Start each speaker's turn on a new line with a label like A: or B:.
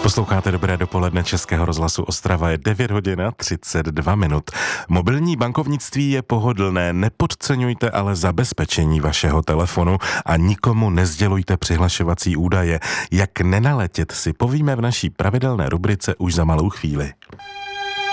A: Posloucháte Dobré dopoledne Českého rozhlasu Ostrava, je 9 hodin a 32 minut. Mobilní bankovnictví je pohodlné, nepodceňujte ale zabezpečení vašeho telefonu a nikomu nezdělujte přihlašovací údaje. Jak nenaletět, si povíme v naší pravidelné rubrice už za malou chvíli.